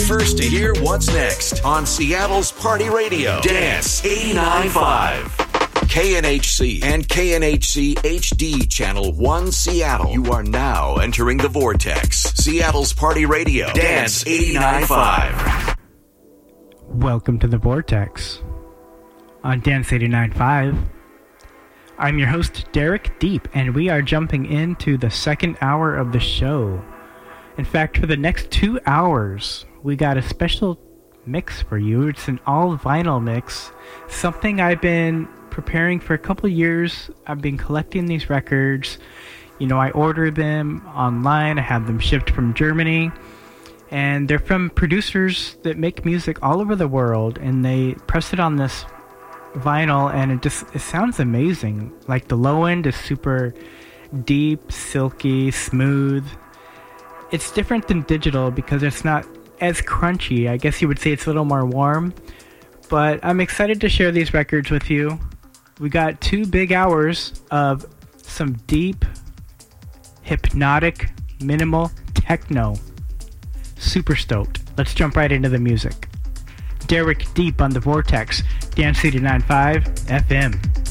first to hear what's next on Seattle's Party Radio. Dance 89.5. KNHC and KNHC HD Channel 1 Seattle. You are now entering the vortex. Seattle's Party Radio. Dance 89.5. Welcome to the vortex on Dance 89.5. I'm your host, Derek Deep, and we are jumping into the second hour of the show. In fact, for the next 2 hours, we got a special mix for you. It's an all-vinyl mix, something I've been preparing for a couple years. I've been collecting these records. You know, I ordered them online. I have them shipped from Germany. And they're from producers that make music all over the world. And they press it on this vinyl, and it sounds amazing. Like, the low end is super deep, silky, smooth. It's different than digital because it's not as crunchy. I guess you would say it's a little more warm. But I'm excited to share these records with you. We got 2 big hours of some deep, hypnotic, minimal techno. Super stoked. Let's jump right into the music. Derek Deep on the Vortex, Dance 89.5 FM.